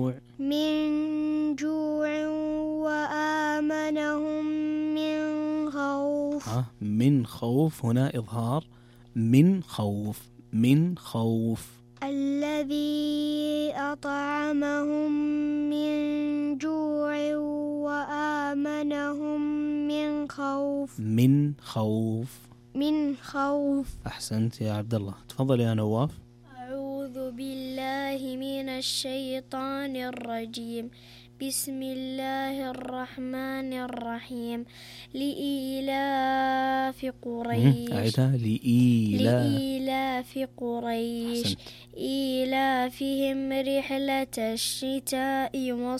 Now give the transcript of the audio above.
من جوع وآمنهم من خوف. من خوف، هنا إظهار من خوف. من خوف. الذي أطعمهم من جوع وآمنهم من خوف. من خوف. من خوف. أحسنت يا عبد الله. تفضل يا نواف. أعوذ بالله من الشيطان الرجيم. بسم الله الرحمن الرحيم. لإيلاف قريش. أعيدها. لإيلاف قريش. أحسنت. إيلافهم رحلة الشتاء